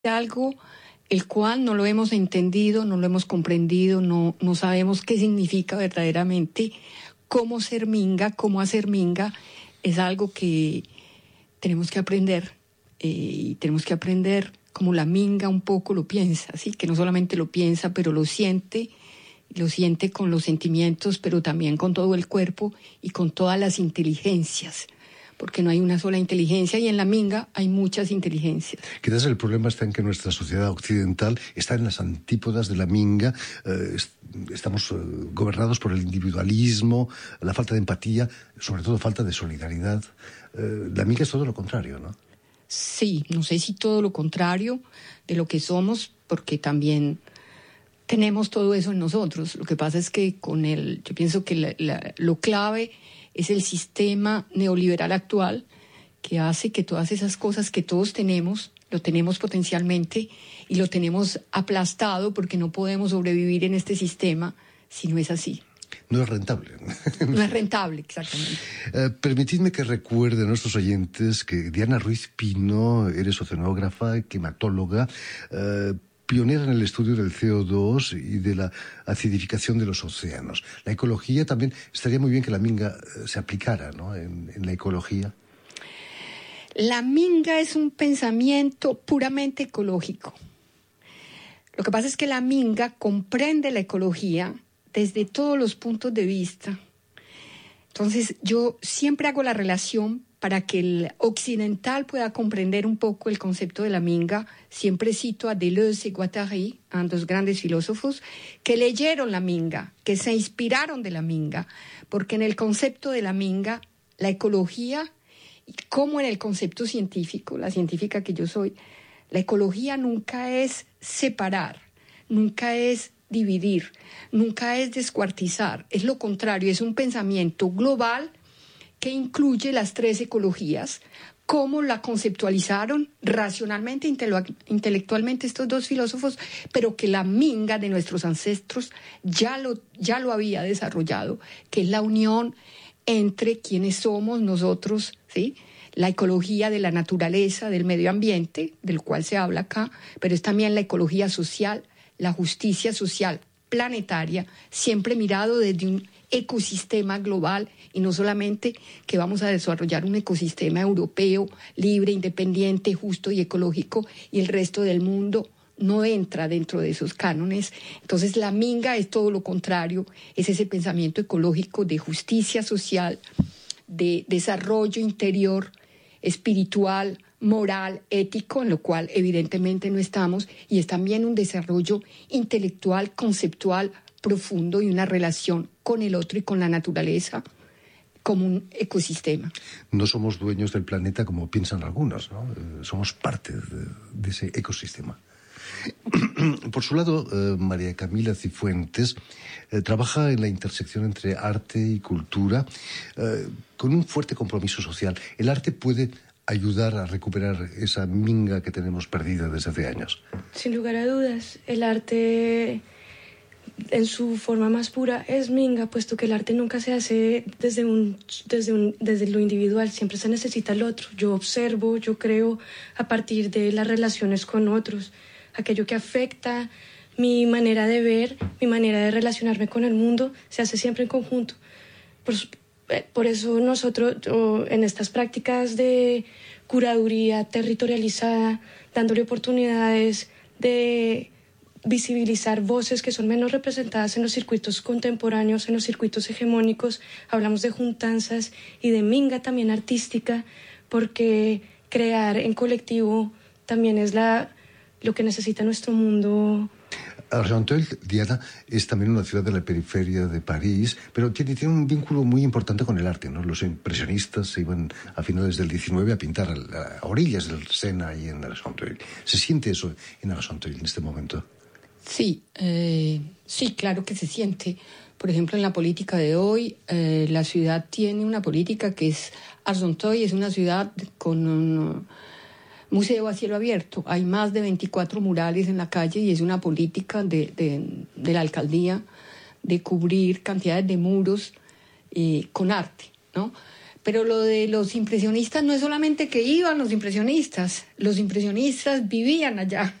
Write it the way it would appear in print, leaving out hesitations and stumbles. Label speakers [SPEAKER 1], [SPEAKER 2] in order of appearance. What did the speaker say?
[SPEAKER 1] algo el cual no lo hemos entendido, no lo hemos comprendido, no sabemos qué significa verdaderamente. Cómo ser minga, cómo hacer minga, es algo que tenemos que aprender. Y tenemos que aprender como la minga un poco lo piensa, ¿sí? Que no solamente lo piensa, pero lo siente con los sentimientos, pero también con todo el cuerpo y con todas las inteligencias. Porque no hay una sola inteligencia y en la minga hay muchas inteligencias.
[SPEAKER 2] Quizás el problema está en que nuestra sociedad occidental está en las antípodas de la minga. Estamos gobernados por el individualismo, la falta de empatía, sobre todo falta de solidaridad. La minga es todo lo contrario, ¿no?
[SPEAKER 1] Sí, no sé si todo lo contrario de lo que somos, porque también tenemos todo eso en nosotros. Lo que pasa es que yo pienso que lo clave es el sistema neoliberal actual que hace que todas esas cosas que todos tenemos, lo tenemos potencialmente y lo tenemos aplastado porque no podemos sobrevivir en este sistema si no es así.
[SPEAKER 2] No es rentable.
[SPEAKER 1] No es rentable, exactamente.
[SPEAKER 2] Permitidme que recuerde a nuestros oyentes que Diana Ruiz Pino, eres oceanógrafa, climatóloga, pionera en el estudio del CO2 y de la acidificación de los océanos. La ecología también, estaría muy bien que la minga se aplicara, ¿no?, en la ecología.
[SPEAKER 1] La minga es un pensamiento puramente ecológico. Lo que pasa es que la minga comprende la ecología desde todos los puntos de vista. Entonces, yo siempre hago la relación para que el occidental pueda comprender un poco el concepto de la minga. Siempre cito a Deleuze y Guattari, a dos grandes filósofos, que leyeron la minga, que se inspiraron de la minga, porque en el concepto de la minga, la ecología, como en el concepto científico, la científica que yo soy, la ecología nunca es separar, nunca es dividir, nunca es descuartizar, es lo contrario, es un pensamiento global que incluye las tres ecologías, como la conceptualizaron racionalmente, intelectualmente estos dos filósofos, pero que la minga de nuestros ancestros ya lo había desarrollado, que es la unión entre quienes somos nosotros, ¿sí? La ecología de la naturaleza, del medio ambiente, del cual se habla acá, pero es también la ecología social, la justicia social planetaria, siempre mirado desde un ecosistema global y no solamente que vamos a desarrollar un ecosistema europeo, libre, independiente, justo y ecológico y el resto del mundo no entra dentro de esos cánones. Entonces la minga es todo lo contrario, es ese pensamiento ecológico de justicia social, de desarrollo interior, espiritual, moral, ético, en lo cual evidentemente no estamos, y es también un desarrollo intelectual, conceptual, profundo y una relación con el otro y con la naturaleza como un ecosistema.
[SPEAKER 2] No somos dueños del planeta como piensan algunos, ¿no? Somos parte de ese ecosistema. Por su lado, María Camila Cifuentes trabaja en la intersección entre arte y cultura con un fuerte compromiso social. El arte puede ayudar a recuperar esa minga que tenemos perdida desde hace años.
[SPEAKER 3] Sin lugar a dudas, el arte en su forma más pura es minga, puesto que el arte nunca se hace desde lo individual, siempre se necesita el otro. Yo observo, yo creo a partir de las relaciones con otros, aquello que afecta mi manera de ver, mi manera de relacionarme con el mundo, se hace siempre en conjunto. Por eso nosotros, en estas prácticas de curaduría territorializada, dándole oportunidades de visibilizar voces que son menos representadas en los circuitos contemporáneos, en los circuitos hegemónicos, hablamos de juntanzas y de minga también artística, porque crear en colectivo también es lo que necesita nuestro mundo.
[SPEAKER 2] Argenteuil, Diana, es también una ciudad de la periferia de París, pero tiene un vínculo muy importante con el arte, ¿no? Los impresionistas se iban a finales del XIX a pintar a orillas del Sena y en Argenteuil. ¿Se siente eso en Argenteuil en este momento?
[SPEAKER 1] Sí, sí, claro que se siente. Por ejemplo, en la política de hoy, la ciudad tiene una política que es Argenteuil, es una ciudad con un museo a cielo abierto. Hay más de 24 murales en la calle y es una política de la alcaldía de cubrir cantidades de muros con arte, ¿no? Pero lo de los impresionistas no es solamente que iban los impresionistas vivían allá.